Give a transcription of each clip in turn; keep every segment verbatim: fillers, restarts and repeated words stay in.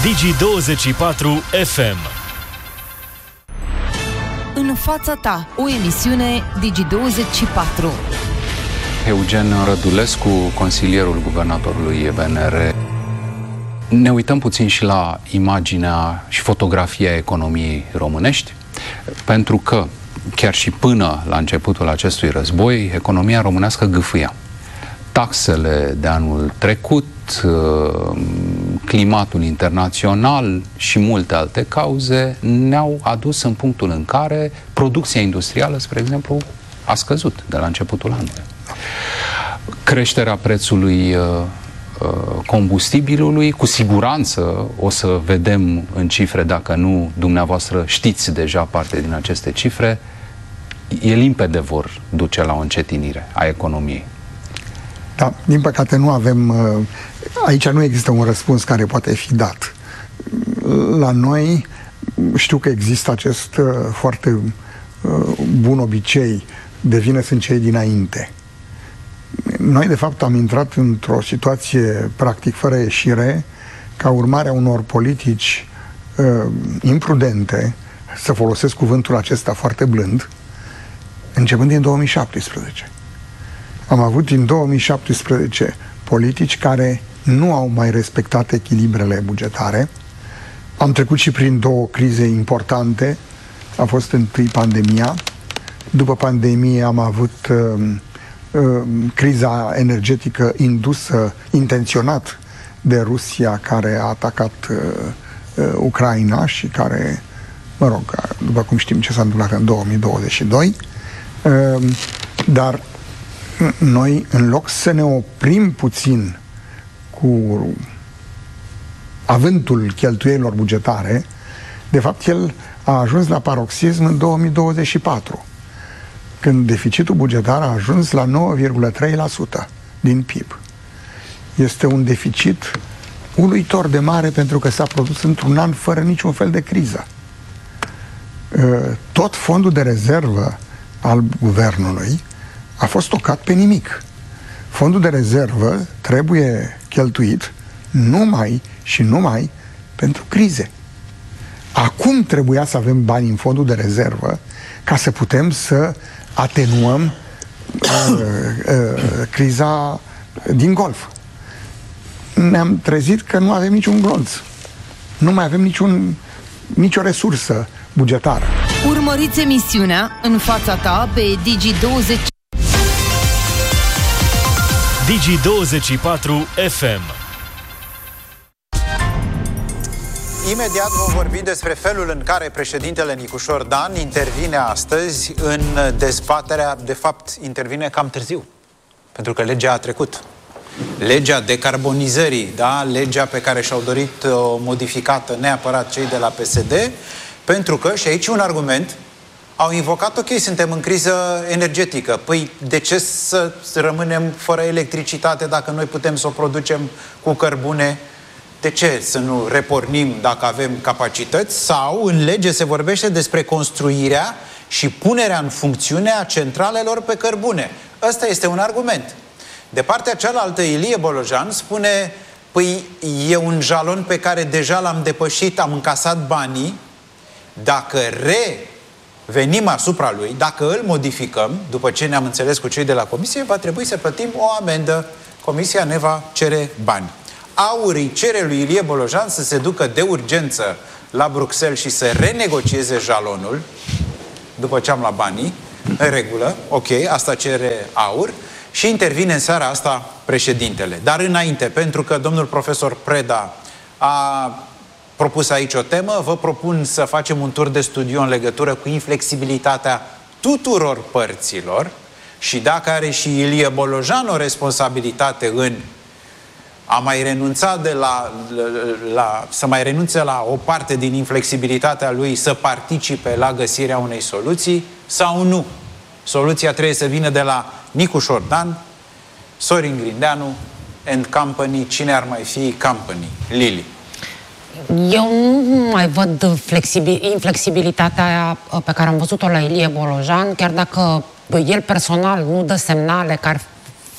Digi douăzeci și patru F M. În fața ta, o emisiune Digi douăzeci și patru. Eugen Rădulescu, consilierul guvernatorului B N R. Ne uităm puțin și la imaginea și fotografia economiei românești, pentru că chiar și până la începutul acestui război, economia românească gâfâia. Taxele de anul trecut, climatul internațional și multe alte cauze ne-au adus în punctul în care producția industrială, spre exemplu, a scăzut de la începutul anului. Creșterea prețului combustibilului, cu siguranță o să vedem în cifre, dacă nu dumneavoastră știți deja parte din aceste cifre, e limpede vor duce la o încetinire a economiei. Da, din păcate nu avem, aici nu există un răspuns care poate fi dat. La noi știu că există acest foarte bun obicei, de vină sunt cei dinainte. Noi, de fapt, am intrat într-o situație practic fără ieșire, ca urmare a unor politici uh, imprudente, să folosesc cuvântul acesta foarte blând, începând din două mii șaptesprezece. Am avut din două mii șaptesprezece politici care nu au mai respectat echilibrele bugetare. Am trecut și prin două crize importante. A fost întâi pandemia. După pandemie am avut uh, uh, criza energetică indusă intenționat de Rusia, care a atacat uh, uh, Ucraina și care, mă rog, după cum știm ce s-a întâmplat în două mii douăzeci și doi. Uh, dar noi, în loc să ne oprim puțin cu avântul cheltuielilor bugetare, de fapt el a ajuns la paroxism în două mii douăzeci și patru, când deficitul bugetar a ajuns la nouă virgulă trei la sută din P I B. Este un deficit uluitor de mare, pentru că s-a produs într-un an fără niciun fel de criză. Tot fondul de rezervă al guvernului a fost tocat pe nimic. Fondul de rezervă trebuie cheltuit numai și numai pentru crize. Acum trebuia să avem bani în fondul de rezervă ca să putem să atenuăm uh, uh, criza din Golf. Ne-am trezit că nu avem niciun glonț. Nu mai avem niciun, nicio resursă bugetară. Urmăriți emisiunea În fața ta pe Digi douăzeci. Digi douăzeci și patru F M. Imediat vom vorbi despre felul în care președintele Nicușor Dan intervine astăzi în dezbaterea, de fapt intervine cam târziu, pentru că legea a trecut. Legea decarbonizării, da? Legea pe care și-au dorit o modificată neapărat cei de la P S D, pentru că, și aici un argument, au invocat, ok, suntem în criză energetică. Păi de ce să rămânem fără electricitate dacă noi putem să o producem cu cărbune? De ce să nu repornim dacă avem capacități? Sau în lege se vorbește despre construirea și punerea în funcțiune a centralelor pe cărbune. Ăsta este un argument. De partea cealaltă, Ilie Bolojan spune, păi e un jalon pe care deja l-am depășit, am încasat banii, dacă revenim asupra lui, dacă îl modificăm, după ce ne-am înțeles cu cei de la Comisie, va trebui să plătim o amendă. Comisia ne va cere bani. Aur îi cere lui Ilie Bolojan să se ducă de urgență la Bruxelles și să renegocieze jalonul, după ce am luat banii, în regulă, ok, asta cere Aur, și intervine în seara asta președintele. Dar înainte, pentru că domnul profesor Preda a propus aici o temă, vă propun să facem un tur de studiu în legătură cu inflexibilitatea tuturor părților și dacă are și Ilie Bolojan o responsabilitate în a mai renunța de la, la, la, să mai renunțe la o parte din inflexibilitatea lui, să participe la găsirea unei soluții sau nu. Soluția trebuie să vină de la Nicușor Dan, Sorin Grindeanu and Company. Cine ar mai fi Company? Lili. Eu nu mai văd inflexibilitatea pe care am văzut-o la Ilie Bolojan, chiar dacă el personal nu dă semnale că ar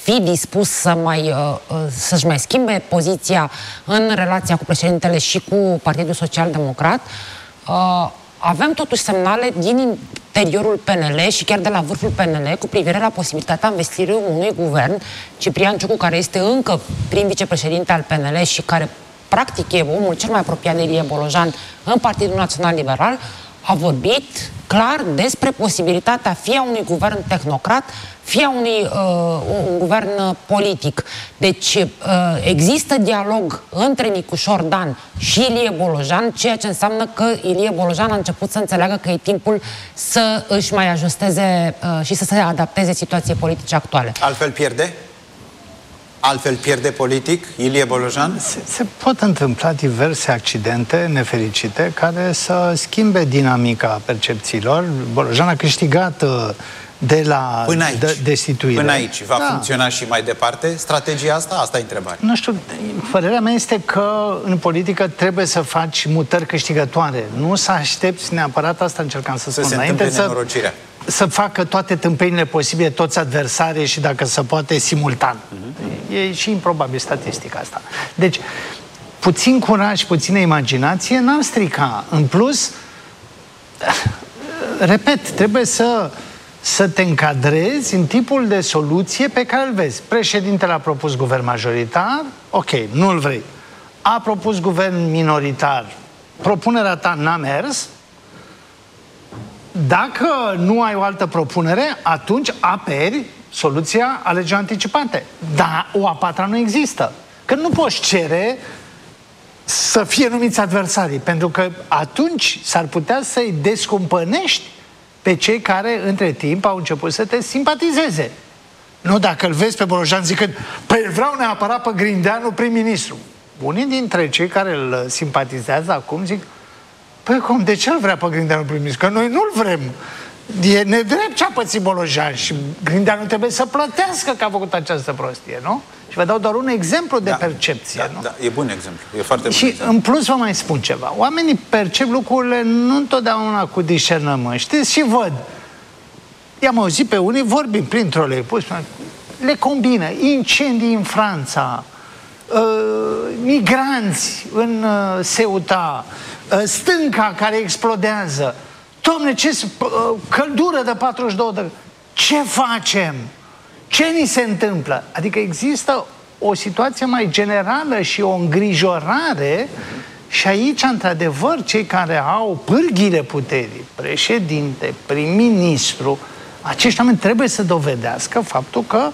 fi dispus să mai, să-și mai schimbe poziția în relația cu președintele și cu Partidul Social Democrat. Avem totuși semnale din interiorul P N L și chiar de la vârful P N L cu privire la posibilitatea investirii unui guvern. Ciprian Ciucu, care este încă prim vicepreședinte al P N L și care practic e omul cel mai apropiat de Ilie Bolojan în Partidul Național Liberal, a vorbit clar despre posibilitatea fie a unui guvern tehnocrat, fie a unui uh, un guvern politic. Deci uh, există dialog între Nicușor Dan și Ilie Bolojan, ceea ce înseamnă că Ilie Bolojan a început să înțeleagă că e timpul să își mai ajusteze uh, și să se adapteze situației politice actuale. Altfel pierde? Altfel pierde politic Ilie Bolojan? Se, se pot întâmpla diverse accidente nefericite care să schimbe dinamica percepțiilor. Bolojan a câștigat de la până aici, de, destituire. Până aici va da. funcționa și mai departe strategia asta? Asta e întrebarea. Nu știu, părerea mea este că în politică trebuie să faci mutări câștigătoare. Nu să aștepți neapărat, asta încercam să spun să înainte, se întâmple să facă toate tâmpenile posibile toți adversarii și dacă se poate simultan. Uh-huh. E și improbabil statistica asta. Deci, puțin curaj, puțină imaginație n-ar strica. În plus, repet, trebuie să, să te încadrezi în tipul de soluție pe care îl vezi. Președintele a propus guvern majoritar, ok, nu-l vrei. A propus guvern minoritar, propunerea ta n-a mers. Dacă nu ai o altă propunere, atunci aperi soluția alegeri anticipate. Dar o a patra nu există. Că nu poți cere să fie numiți adversarii, pentru că atunci s-ar putea să-i descumpănești pe cei care între timp au început să te simpatizeze. Nu dacă îl vezi pe Bolojan zicând, păi vreau neapărat pe Grindeanu prim-ministru. Unii dintre cei care îl simpatizează acum zic, păi cum, de ce îl vrea pe Grindeanu prim-ministru? Că noi nu-l vrem. E nedrept ce a pățit Bolojan și Grindeanu trebuie să plătească că a făcut această prostie, nu? Și vă dau doar un exemplu de da, percepție, da, nu? Da, e bun exemplu, e foarte bun Și exemplu. în plus vă mai spun ceva. Oamenii percep lucrurile nu întotdeauna cu discernământ. Știți, și văd. I-am auzit pe unii vorbim printr-o le pus, le combină. Incendii în Franța, uh, migranți în uh, Ceuta, uh, stânca care explodează. Doamne, ce uh, căldură de patruzeci și două de... Ce facem? Ce ni se întâmplă? Adică există o situație mai generală și o îngrijorare și aici, într-adevăr, cei care au pârghile puterii, președinte, prim-ministru, acești oameni trebuie să dovedească faptul că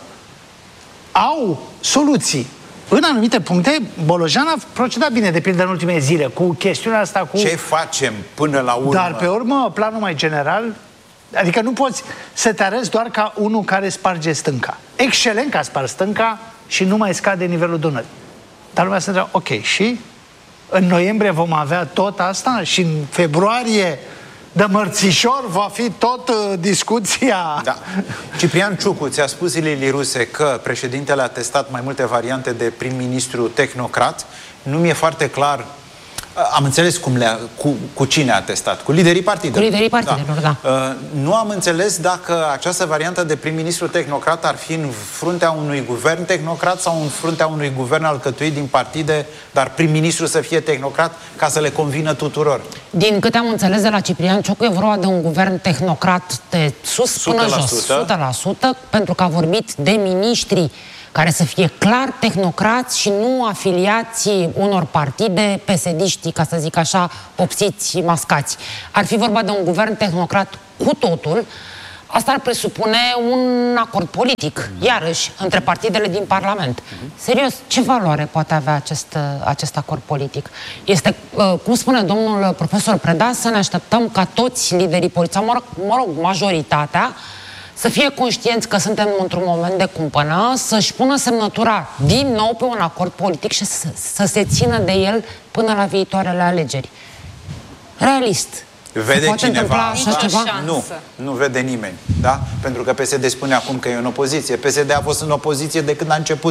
au soluții. În anumite puncte, Bolojan a procedat bine, de pildă, în ultimele zile, cu chestiunea asta cu... Ce facem până la urmă? Dar, pe urmă, planul mai general... Adică nu poți să te arăți doar ca unul care sparge stânca. Excelent că a spart stânca și nu mai scade nivelul Dunării. Dar lumea se întreabă, ok, și în noiembrie vom avea tot asta? Și în februarie de mărțișor va fi tot uh, discuția... Da. Ciprian Ciucu ți-a spus zilele ruse că președintele a testat mai multe variante de prim-ministru tehnocrat. Nu mi-e foarte clar... Am înțeles cum le-a, cu, cu cine a testat. Cu liderii partidelor. Cu liderii partidelor, da. da. Uh, nu am înțeles dacă această variantă de prim-ministru tehnocrat ar fi în fruntea unui guvern tehnocrat sau în fruntea unui guvern alcătuit din partide, dar prim-ministru să fie tehnocrat ca să le convină tuturor. Din câte am înțeles de la Ciprian Ciucu, e vorba de un guvern tehnocrat de sus până jos. o sută la sută, pentru că a vorbit de miniștri care să fie clar tehnocrați și nu afiliații unor partide, P S D-știi, ca să zic așa, opsiți, mascați. Ar fi vorba de un guvern tehnocrat cu totul. Asta ar presupune un acord politic, iarăși, între partidele din Parlament. Serios, ce valoare poate avea acest, acest acord politic? Este, cum spune domnul profesor Preda, să ne așteptăm ca toți liderii politici, mă rog, mă rog, majoritatea, să fie conștienți că suntem într-un moment de cumpănă, să-și pună semnătura din nou pe un acord politic și să, să se țină de el până la viitoarele alegeri. Realist. Vede cineva așa ceva? Nu, nu vede nimeni. Da? Pentru că P S D spune acum că e în opoziție. P S D a fost în opoziție de când a început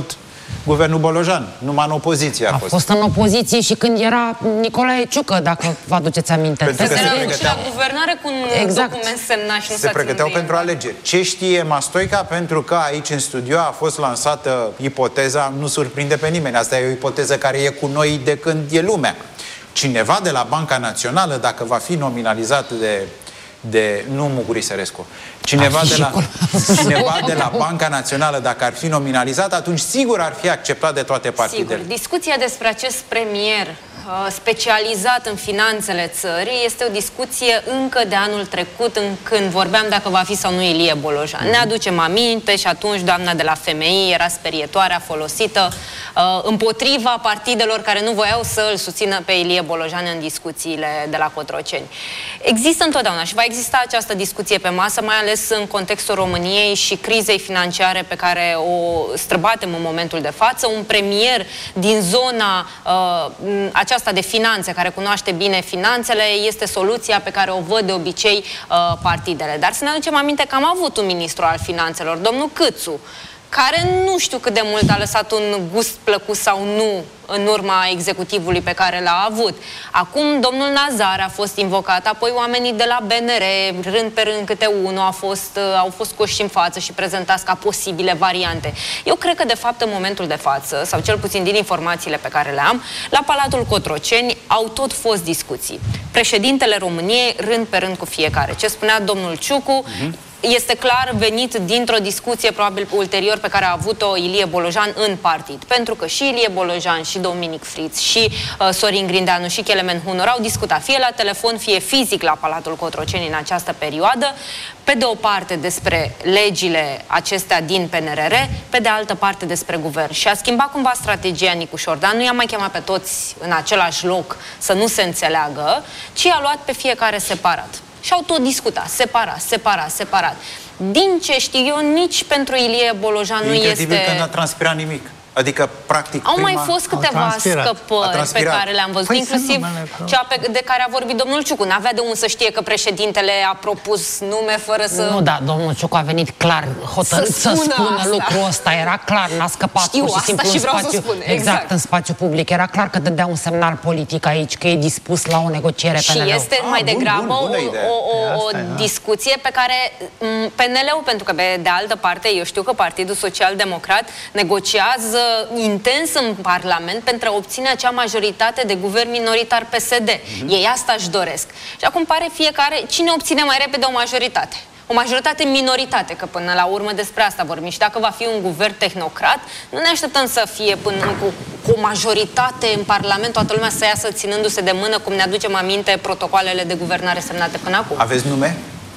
guvernul Bolojan, numai în opoziție a, a fost. A fost în opoziție și când era Nicolae Ciucă, dacă vă aduceți aminte. Pentru că se se pregăteau, la guvernare cu un exact. document semnat și nu se pregăteau pentru alegeri. alegeri. Ce știe Mastoica? Pentru că aici în studio a fost lansată ipoteza, nu surprinde pe nimeni, asta e o ipoteză care e cu noi de când e lumea. Cineva de la Banca Națională, dacă va fi nominalizat de, de nu Muguri Sărescu, cineva de, la, cineva de la Banca Națională, dacă ar fi nominalizat, atunci sigur ar fi acceptat de toate partidele. Sigur. Discuția despre acest premier specializat în finanțele țării este o discuție încă de anul trecut, în când vorbeam dacă va fi sau nu Ilie Bolojan. Ne aducem aminte și atunci doamna de la F M I era sperietoarea folosită uh, împotriva partidelor care nu voiau să îl susțină pe Ilie Bolojan în discuțiile de la Cotroceni. Există întotdeauna și va exista această discuție pe masă, mai ales în contextul României și crizei financiare pe care o străbatem în momentul de față. Un premier din zona uh, aceasta de finanțe, care cunoaște bine finanțele, este soluția pe care o văd de obicei uh, partidele. Dar să ne aducem aminte că am avut un ministru al finanțelor, domnul Câțu, care nu știu cât de mult a lăsat un gust plăcut sau nu în urma executivului pe care l-a avut. Acum domnul Nazar a fost invocat, apoi oamenii de la B N R, rând pe rând câte unul, a fost, au fost coși în față și prezentați ca posibile variante. Eu cred că, de fapt, în momentul de față, sau cel puțin din informațiile pe care le am, la Palatul Cotroceni au tot fost discuții. Președintele României, rând pe rând cu fiecare. Ce spunea domnul Ciucu, uh-huh. este clar venit dintr-o discuție, probabil ulterior, pe care a avut-o Ilie Bolojan în partid. Pentru că și Ilie Bolojan, și Dominic Friț, și uh, Sorin Grindeanu, și Kelemen Hunor au discutat fie la telefon, fie fizic la Palatul Cotroceni în această perioadă, pe de o parte despre legile acestea din P N R R, pe de altă parte despre guvern. Și a schimbat cumva strategia Nicu Șordan, nu i-a mai chemat pe toți în același loc să nu se înțeleagă, ci a luat pe fiecare separat. Și au tot discutat, separat, separat, separat. Din ce știu eu, nici pentru Ilie Bolojan nu este... Incredibil că n-a transpirat nimic. Adică, practic, Au prima... mai fost câteva scăpări pe care le-am văzut, păi inclusiv cea pe, de care a vorbit domnul Ciucu. N-avea de unde să știe că președintele a propus nume fără să... Nu, da, domnul Ciucu a venit clar hotărât să, să spună, spună lucrul ăsta. Era clar, n-a scăpat. Știu, și asta și vreau spațiu, să spun. Exact. exact, în spațiu public. Era clar că dădea un semnal politic aici, că e dispus la o negociere și P N L-ul. Și este ah, mai bun, degrabă bun, o, o, o discuție pe care P N L-ul, pentru că pe de altă parte, eu știu că Partidul Social Democrat negociază intens în Parlament pentru a obține acea majoritate de guvern minoritar P S D. Mm-hmm. Ei asta își doresc. Și acum pare fiecare cine obține mai repede o majoritate. O majoritate minoritate, că până la urmă despre asta vorbim. Și dacă va fi un guvern tehnocrat, nu ne așteptăm să fie până cu, cu o majoritate în Parlament, toată lumea să iasă ținându-se de mână, cum ne aducem aminte protocoalele de guvernare semnate până acum. Aveți nume?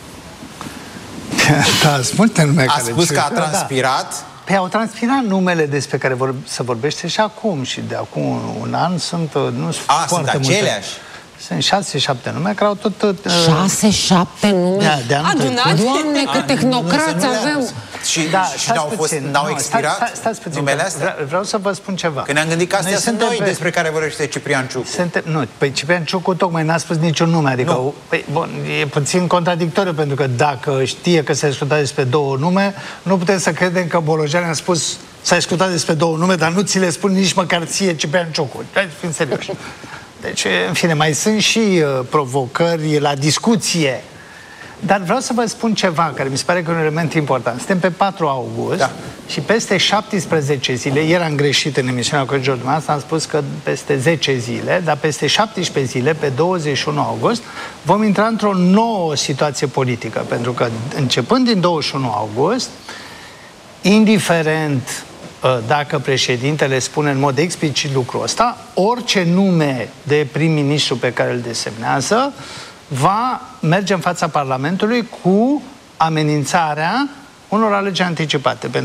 Da, sunt multe nume. A spus că a transpirat... Da. Păi au transpirat numele despre care vor, se vorbește și acum. Și de acum un an sunt, nu sunt A, foarte sunt multe. aceleași. Sunt șase, șapte nume care au tot... Uh, șase, șapte nume? Da, de anul trecut. Doamne, cât tehnocrați avem! Și, da, și n-au, fost, n-au expirat stai, stai, stai numele astea? Vreau, vreau să vă spun ceva. Că ne-am gândit că astea noi sunt noi pe... despre care vorbește Ciprian Ciucu. Suntem, nu, păi Ciprian Ciucu tocmai n-a spus niciun nume. Adică, păi, bun, e puțin contradictoriu, pentru că dacă știe că s-a discutat despre două nume, nu putem să credem că Bolojan a spus s-a discutat despre două nume, dar nu ți le spun nici măcar ție, Ciprian Ciucu. Hai să fim serioși. Deci, în fine, mai sunt și uh, provocări la discuție. Dar vreau să vă spun ceva care mi se pare că e un element important. Suntem pe patru august, da, și peste șaptesprezece zile, ieri am greșit în emisiunea cu George Dumneavoastră, am spus că peste zece zile, dar peste șaptesprezece zile, pe douăzeci și unu august, vom intra într-o nouă situație politică. Pentru că, începând din douăzeci și unu august, indiferent dacă președintele spune în mod explicit lucrul ăsta, orice nume de prim-ministru pe care îl desemnează va merge în fața Parlamentului cu amenințarea unor alegeri anticipate.